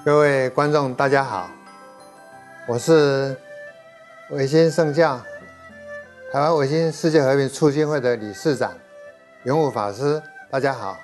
各位观众，大家好，我是维新圣教台湾维新世界和平促进会的理事长永武法师，大家好。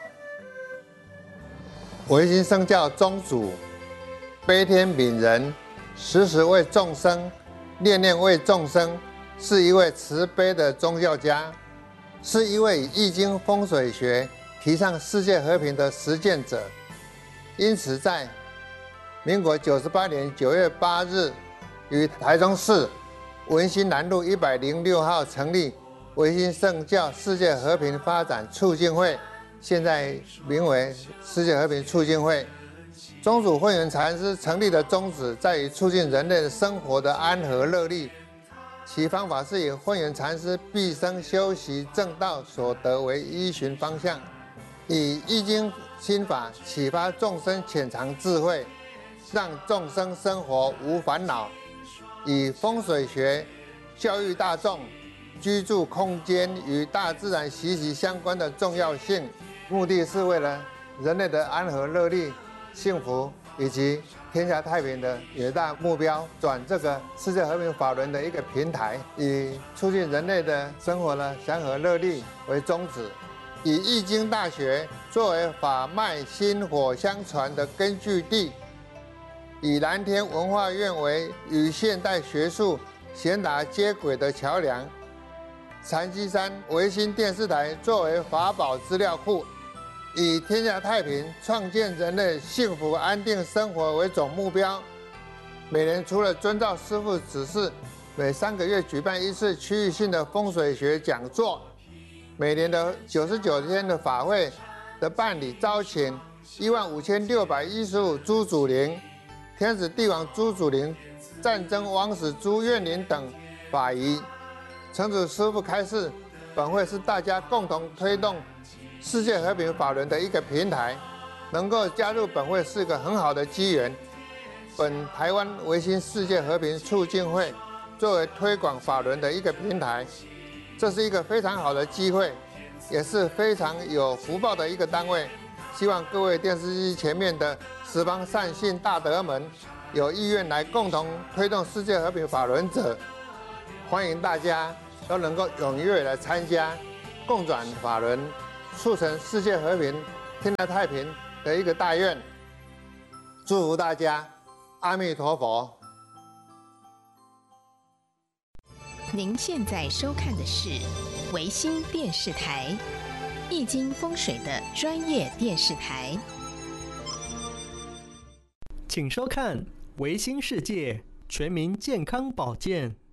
维新圣教宗主悲天悯人，时时为众生，念念为众生，是一位慈悲的宗教家，是一位以易经风水学提倡世界和平的实践者。因此在民国98年9月8日，于台中市文心南路106号成立维新圣教世界和平发展促进会，现在名为世界和平促进会。宗主慧远禅师成立的宗旨在于促进人类的生活的安和乐利，其方法是以慧远禅师毕生修习正道所得为依循方向，以易经心法启发众生潜藏智慧，让众生生活无烦恼，以风水学教育大众居住空间与大自然息息相关的重要性，目的是为了人类的安和乐利、幸福以及天下太平的远大目标，转这个世界和平法轮的一个平台，以促进人类的生活的祥和乐利为宗旨，以易经大学作为法脉薪火相传的根据地，以蓝天文化院为与现代学术贤达接轨的桥梁，禅机山维新电视台作为法宝资料库，以天下太平、创建人类幸福安定生活为总目标。每年除了遵照师父指示，每3个月举办一次区域性的风水学讲座，每年的99天的法会的办理，招请15615朱祖灵、天子帝王朱祖灵、战争王使朱愿林等法仪。诚主师父开示，本会是大家共同推动世界和平法轮的一个平台，能够加入本会是一个很好的机缘。本台湾维新世界和平促进会作为推广法轮的一个平台，这是一个非常好的机会，也是非常有福报的一个单位。希望各位电视机前面的十方善信大德们，有意愿来共同推动世界和平法轮者，欢迎大家都能够踊跃来参加，共转法轮，促成世界和平、天下太平的一个大愿。祝福大家，阿弥陀佛。 您现在收看的是维新电视台，易经风水的专业电视台。 请收看维新世界全民健康保健。